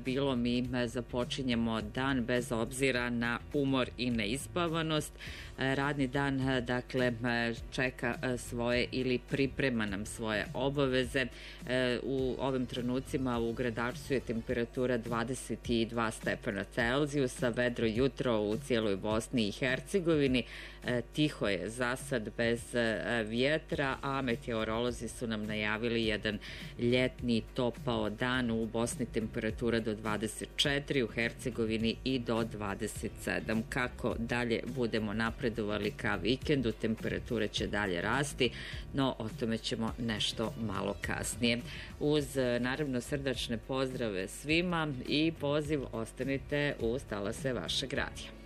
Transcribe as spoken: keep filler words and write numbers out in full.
bilo, mi započinjemo dan bez obzira na umor i neispavanost. Radni dan, dakle, čeka svoje ili priprema nam svoje obaveze. U ovim trenucima u Gradačcu je temperatura dvadeset dva stepena Celzijusa, vedro jutro u cijeloj Bosni i Hercegovini. Tiho je za sad bez vjetra, a meteorolozi su nam najavili jedan ljetni topao dan. U Bosni temperatura do dvadeset četiri, u Hercegovini i do dvadeset sedam. Kako dalje budemo napredovali ka vikendu, temperature će dalje rasti, no o tome ćemo nešto malo kasnije. Uz naravno srdačne pozdrave svima i poziv ostanite uz talase vašeg radija.